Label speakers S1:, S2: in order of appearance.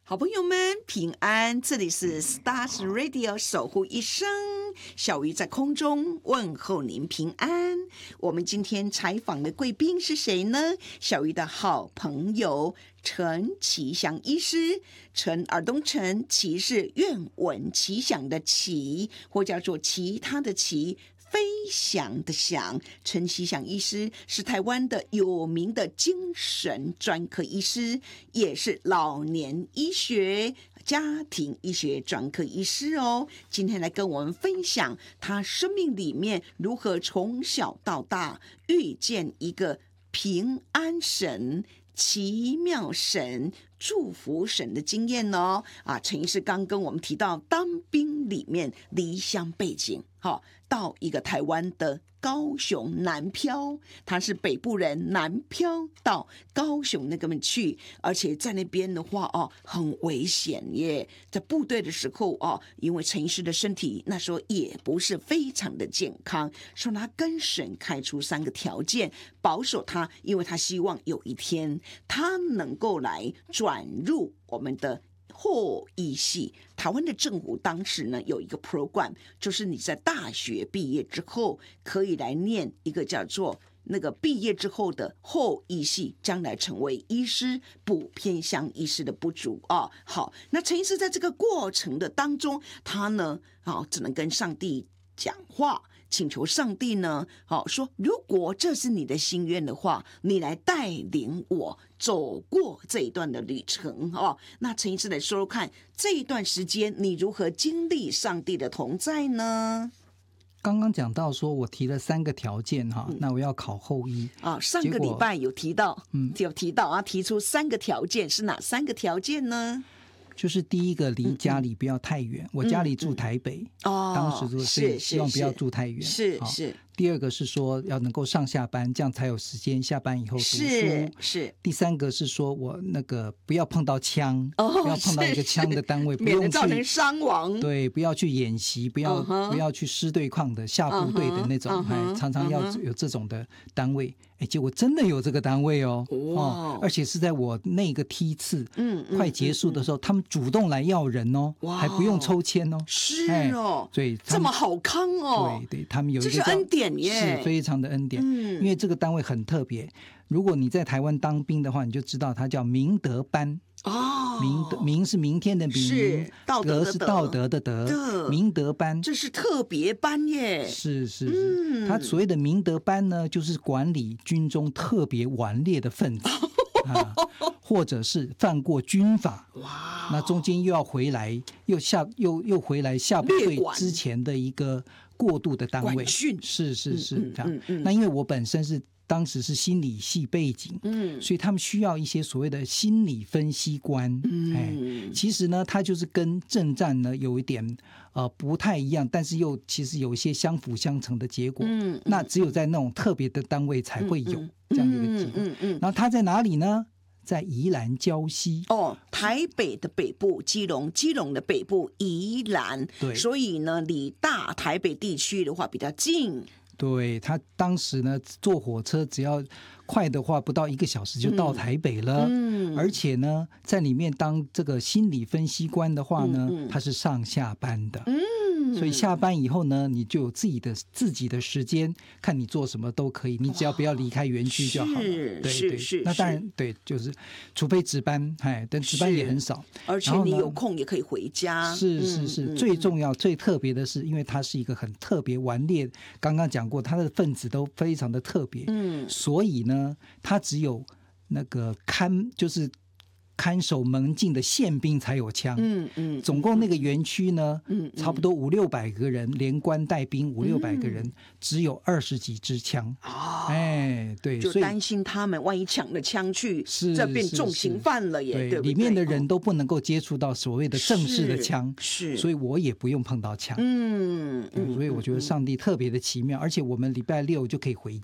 S1: 好朋友们平安，这里是 Stars Radio 守护一生，小鱼在空中问候您平安。我们今天采访的贵宾是谁呢？小鱼的好朋友陈其祥医师，陈耳东陈，其是愿闻其详的其，或叫做其他的其，飞翔的翔。陈其祥医师是台湾的有名的精神专科医师，也是老年医学家庭医学专科医师哦。今天来跟我们分享他生命里面如何从小到大遇见一个平安神、奇妙神、祝福神的经验哦。陈医师刚跟我们提到当兵里面离乡背景，到一个台湾的高雄南漂，他是北部人，南漂到高雄那边去，而且在那边的话很危险耶。在部队的时候因为陈医师的身体那时候也不是非常的健康，说他跟神开出3个条件保守他，因为他希望有一天他能够来转入我们的后医系。台湾的政府当时呢有一个 program， 就是你在大学毕业之后可以来念一个叫做那个毕业之后的后医系，将来成为医师，补偏乡医师的不足好，那陈医师在这个过程的当中，他呢只能跟上帝讲话，请求上帝呢说如果这是你的心愿的话，你来带领我走过这一段的旅程那陈医师来说说看，这一段时间你如何经历上帝的同在呢？
S2: 刚刚讲到说我提了3个条件那我要考后医
S1: 上个礼拜有提到提出3个条件，是哪3个条件呢？
S2: 就是第一个离家里不要太远，我家里住台北当时就是希望不要住太远，
S1: 是
S2: 第二个是说要能够上下班，这样才有时间下班以后读书，
S1: 是
S2: 第3个是说我那个不要碰到枪不要碰到一个枪的单位，不用去
S1: 免得造成伤亡，
S2: 对，不要去演习，不要去师对抗的下部队的那种常常要有这种的单位结果真的有这个单位而且是在我那个梯次快结束的时候他们主动来要人还不用抽签
S1: 是
S2: 对，
S1: 这么好康
S2: 对，他们有一个
S1: 这是恩典耶，
S2: 是非常的恩典因为这个单位很特别，如果你在台湾当兵的话，你就知道它叫明德班明是明天的明，德是道德的德，明德班，
S1: 这是特别班耶，
S2: 是他所谓的明德班呢，就是管理军中特别顽劣的分子或者是犯过军法，那中间又要回来又回来下部队之前的一个过渡的单位，是这样那因为我本身是当时是心理系背景所以他们需要一些所谓的心理分析官其实呢它就是跟政战呢有一点不太一样，但是又其实有一些相辅相成的结果那只有在那种特别的单位才会有这样一个机会然后它在哪里呢？在宜兰礁溪
S1: 台北的北部基隆的北部宜兰，
S2: 对，
S1: 所以呢离大台北地区的话比较近，
S2: 对，他当时呢坐火车只要快的话不到1个小时就到台北了而且呢在里面当这个心理分析官的话呢他是上下班的所以下班以后呢你就有自己的时间，看你做什么都可以，你只要不要离开园区就好了对，那当然对，就是除非值班但值班也很少，
S1: 而且你有空也可以回家，
S2: 是最重要最特别的是因为它是一个很特别顽劣，刚刚讲过它的分子都非常的特别所以呢它只有那个就是看守门禁的宪兵才有枪总共那个园区呢差不多500-600个人，连官带兵500-600个人只有20几支枪对，
S1: 就担心他们万一抢了枪去这变重刑犯了耶，对不对？
S2: 里面的人都不能够接触到所谓的正式的枪所以我也不用碰到枪所以我觉得上帝特别的奇妙而且我们礼拜6就可以回